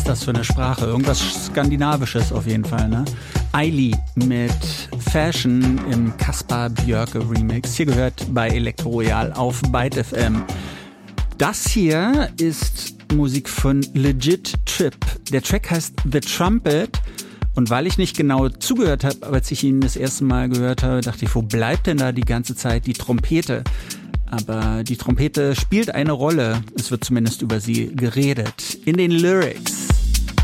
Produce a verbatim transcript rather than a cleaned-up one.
ist das für eine Sprache? Irgendwas Skandinavisches auf jeden Fall, ne? Aili mit Fashion im Kaspar Björke Remix. Hier gehört bei Elektro Royal auf Byte F M. Das hier ist Musik von Legit Trip. Der Track heißt The Trumpet. Und weil ich nicht genau zugehört habe, als ich ihn das erste Mal gehört habe, dachte ich, wo bleibt denn da die ganze Zeit die Trompete? Aber die Trompete spielt eine Rolle. Es wird zumindest über sie geredet. In den Lyrics.